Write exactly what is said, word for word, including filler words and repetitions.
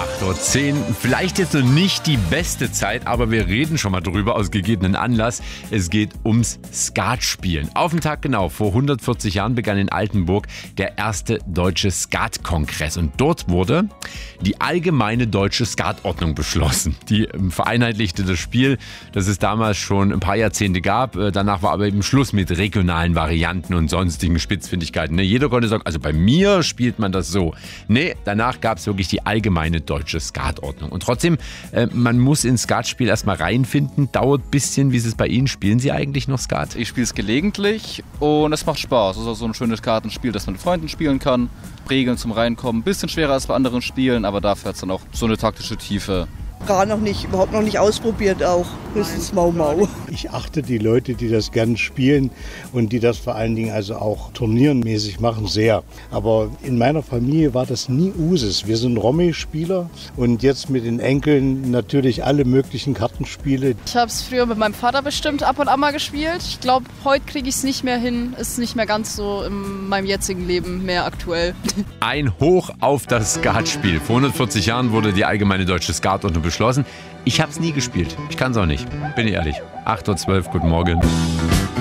acht Uhr zehn, vielleicht jetzt noch nicht die beste Zeit, aber wir reden schon mal drüber aus gegebenen Anlass. Es geht ums Skatspielen. Auf den Tag genau, vor hundertvierzig Jahren begann in Altenburg der erste deutsche Skatkongress. Und dort wurde die allgemeine deutsche Skatordnung beschlossen. Die vereinheitlichte das Spiel, das es damals schon ein paar Jahrzehnte gab. Danach war aber eben Schluss mit regionalen Varianten und sonstigen Spitzfindigkeiten. Jeder konnte sagen, also bei mir spielt man das so. Nee, danach gab es wirklich die allgemeine deutsche Skatordnung. Und trotzdem, äh, man muss ins Skatspiel erstmal reinfinden. Dauert ein bisschen. Wie ist es bei Ihnen? Spielen Sie eigentlich noch Skat? Ich spiele es gelegentlich und es macht Spaß. Es ist auch so ein schönes Kartenspiel, das man mit Freunden spielen kann. Regeln zum Reinkommen. Ein bisschen schwerer als bei anderen Spielen, aber dafür hat es dann auch so eine taktische Tiefe. Gar noch nicht, überhaupt noch nicht ausprobiert auch. Das ist Mau Mau. Ich achte die Leute, die das gern spielen und die das vor allen Dingen also auch turnierenmäßig machen, sehr. Aber in meiner Familie war das nie Usus. Wir sind Romy-Spieler und jetzt mit den Enkeln natürlich alle möglichen Kartenspiele. Ich habe es früher mit meinem Vater bestimmt ab und an mal gespielt. Ich glaube, heute kriege ich es nicht mehr hin. Ist nicht mehr ganz so in meinem jetzigen Leben mehr aktuell. Ein Hoch auf das Skatspiel. Vor hundertvierzig Jahren wurde die allgemeine deutsche Skatordnung beschlossen. Ich habe es nie gespielt. Ich kann es auch nicht. Bin ich ehrlich. acht Uhr zwölf, guten Morgen.